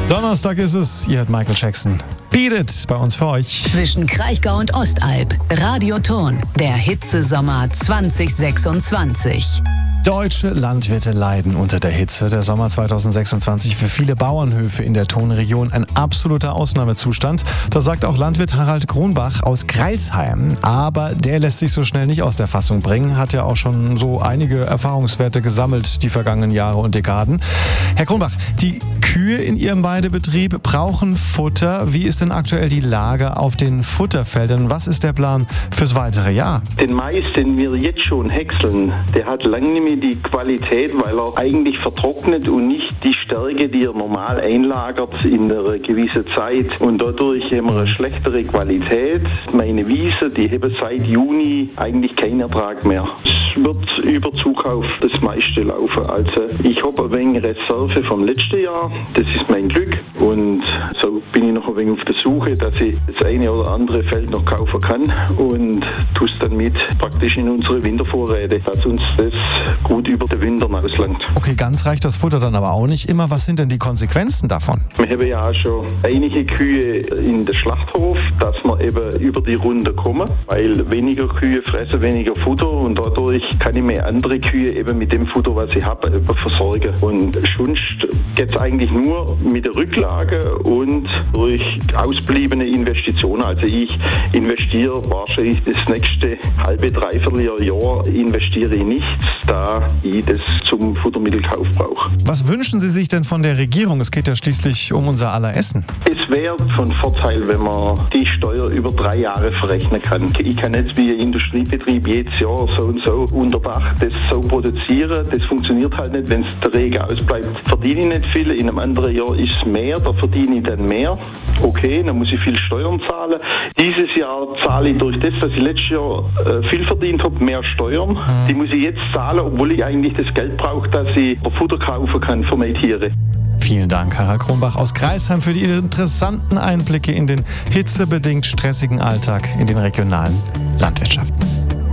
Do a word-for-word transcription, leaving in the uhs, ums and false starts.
Donnerstag ist es, ihr hört Michael Jackson. Beat It bei uns für euch. Zwischen Kraichgau und Ostalb, Radioton, der Hitzesommer zwanzig sechsundzwanzig. Deutsche Landwirte leiden unter der Hitze. Der Sommer zwanzig sechsundzwanzig für viele Bauernhöfe in der Tonregion ein absoluter Ausnahmezustand. Das sagt auch Landwirt Harald Kronbach aus Greilsheim. Aber der lässt sich so schnell nicht aus der Fassung bringen. Hat ja auch schon so einige Erfahrungswerte gesammelt die vergangenen Jahre und Dekaden. Herr Kronbach, die Kühe in Ihrem Weidebetrieb brauchen Futter. Wie ist denn aktuell die Lage auf den Futterfeldern? Was ist der Plan fürs weitere Jahr? Den Mais, den wir jetzt schon häckseln, der hat lange nicht mehr die Qualität, weil er eigentlich vertrocknet und nicht die Stärke, die er normal einlagert in einer gewissen Zeit. Und dadurch haben wir eine schlechtere Qualität. Meine Wiese, die haben seit Juni eigentlich keinen Ertrag mehr. Es wird über Zukauf das meiste laufen. Also ich habe ein wenig Reserve vom letzten Jahr. Das ist mein Glück. Und so bin ich noch ein wenig auf der Suche, dass ich das eine oder andere Feld noch kaufen kann und tue es dann mit praktisch in unsere Wintervorräte, dass uns das gut über den Winter auslangt. Okay, ganz reicht das Futter dann aber auch nicht immer. Was sind denn die Konsequenzen davon? Wir haben ja auch schon einige Kühe in den Schlachthof, dass wir eben über die Runde kommen, weil weniger Kühe fressen weniger Futter und dadurch kann ich mir andere Kühe eben mit dem Futter, was ich habe, versorgen. Und sonst geht es eigentlich nur mit der Rücklage und durch ausbliebene Investitionen. Also ich investiere wahrscheinlich das nächste halbe, dreiviertel Jahr investiere ich nichts, da ich das zum Futtermittelkauf brauche. Was wünschen Sie sich denn von der Regierung? Es geht ja schließlich um unser aller Essen. Es wäre von Vorteil, wenn man die Steuer über drei Jahre verrechnen kann. Ich kann jetzt wie ein Industriebetrieb jedes Jahr so und so unter Dach das so produzieren. Das funktioniert halt nicht, wenn es der Regen ausbleibt. Verdiene ich nicht viel, in einem anderen Jahr ist es mehr, da verdiene ich dann mehr. Okay, dann muss ich viel Steuern zahlen. Dieses Jahr zahle ich durch das, dass ich letztes Jahr äh, viel verdient habe, mehr Steuern. Mhm. Die muss ich jetzt zahlen, obwohl ich eigentlich das Geld brauche, dass ich Futter kaufen kann für meine Tiere. Vielen Dank, Harald Kronbach aus Greilsheim, für die interessanten Einblicke in den hitzebedingt stressigen Alltag in den regionalen Landwirtschaften.